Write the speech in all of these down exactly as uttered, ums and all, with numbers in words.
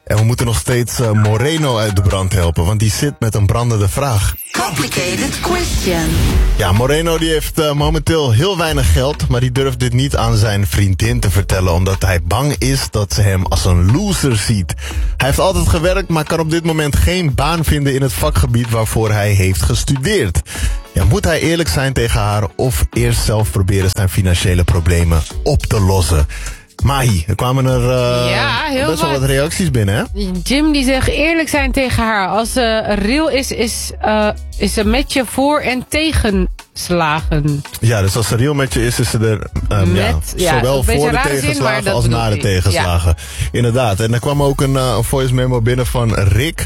En we moeten nog steeds uh, Moreno uit de brand helpen, want die zit met een brandende vraag. Complicated question. Ja, Moreno die heeft uh, momenteel heel weinig geld, maar die durft dit niet aan zijn vriendin te vertellen, omdat hij bang is dat ze hem als een loser ziet. Hij heeft altijd gewerkt, maar kan op dit moment geen baan vinden in het vakgebied waarvoor hij heeft gestudeerd. Ja, moet hij eerlijk zijn tegen haar of eerst zelf proberen zijn financiële problemen op te lossen? Mahi, er kwamen er uh, ja, heel best wel wat reacties binnen, hè? Jim die zegt eerlijk zijn tegen haar. Als ze real is, is, uh, is ze met je voor- en tegenslagen. Ja, dus als ze real met je is, is ze er um, met, ja, ja, zowel voor de tegenslagen zin, als na de ik. tegenslagen. Ja. Inderdaad. En er kwam ook een, uh, een voice memo binnen van Rick.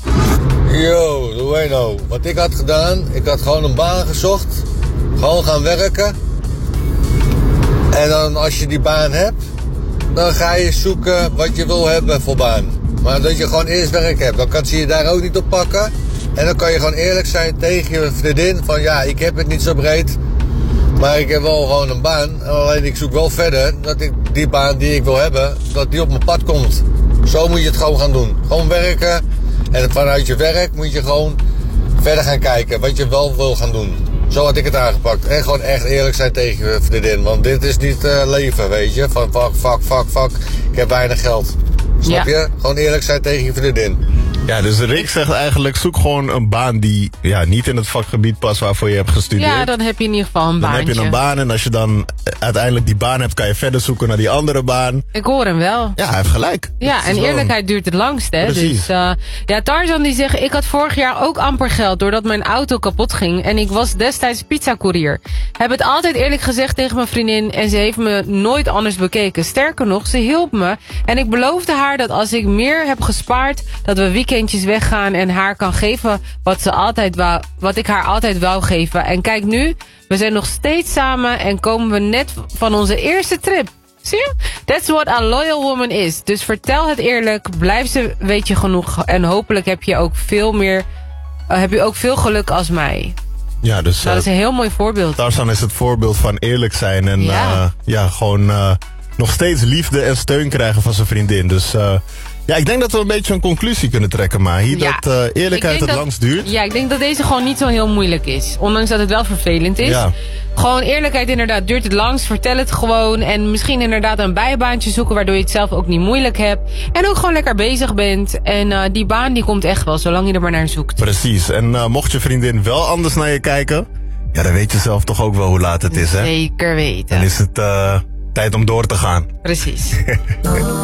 Yo, Lueno. Wat ik had gedaan, ik had gewoon een baan gezocht. Gewoon gaan werken. En dan als je die baan hebt, dan ga je zoeken wat je wil hebben voor baan. Maar dat je gewoon eerst werk hebt, dan kan ze je daar ook niet op pakken. En dan kan je gewoon eerlijk zijn tegen je vriendin van ja, ik heb het niet zo breed. Maar ik heb wel gewoon een baan. Alleen ik zoek wel verder dat ik die baan die ik wil hebben, dat die op mijn pad komt. Zo moet je het gewoon gaan doen. Gewoon werken. En vanuit je werk moet je gewoon verder gaan kijken wat je wel wil gaan doen. Zo had ik het aangepakt. En gewoon echt eerlijk zijn tegen je vriendin. Want dit is niet uh, leven, weet je. Van fuck, fuck, fuck, fuck. Ik heb weinig geld. Snap je? Ja. Gewoon eerlijk zijn tegen je vriendin. Ja, dus Rick zegt eigenlijk, zoek gewoon een baan die ja, niet in het vakgebied past waarvoor je hebt gestudeerd. Ja, dan heb je in ieder geval een dan baantje. Dan heb je een baan en als je dan uiteindelijk die baan hebt, kan je verder zoeken naar die andere baan. Ik hoor hem wel. Ja, hij heeft gelijk. Ja, en eerlijkheid duurt het langst, hè. Precies. Dus, uh, ja, Tarzan die zegt, ik had vorig jaar ook amper geld doordat mijn auto kapot ging. En ik was destijds pizzacourier. Heb het altijd eerlijk gezegd tegen mijn vriendin en ze heeft me nooit anders bekeken. Sterker nog, ze hielp me. En ik beloofde haar dat als ik meer heb gespaard, dat we weekendjes weggaan en haar kan geven wat, ze altijd wou, wat ik haar altijd wou geven. En kijk nu, we zijn nog steeds samen en komen we net van onze eerste trip. Zie je? That's what a loyal woman is. Dus vertel het eerlijk, blijf ze weet je genoeg en hopelijk heb je ook veel meer, uh, heb je ook veel geluk als mij. Ja, dus, nou, dat is een heel mooi voorbeeld. Tarzan is het voorbeeld van eerlijk zijn en ja, uh, ja gewoon uh, nog steeds liefde en steun krijgen van zijn vriendin. Dus uh, ja, ik denk dat we een beetje een conclusie kunnen trekken, maar hier ja, dat uh, eerlijkheid het dat, langst duurt. Ja, ik denk dat deze gewoon niet zo heel moeilijk is. Ondanks dat het wel vervelend is. Ja. Gewoon eerlijkheid inderdaad duurt het langst. Vertel het gewoon. En misschien inderdaad een bijbaantje zoeken waardoor je het zelf ook niet moeilijk hebt. En ook gewoon lekker bezig bent. En uh, die baan die komt echt wel, zolang je er maar naar zoekt. Precies. En uh, mocht je vriendin wel anders naar je kijken, ja, dan weet je zelf toch ook wel hoe laat het is, hè? Zeker weten. Dan is het uh, tijd om door te gaan. Precies.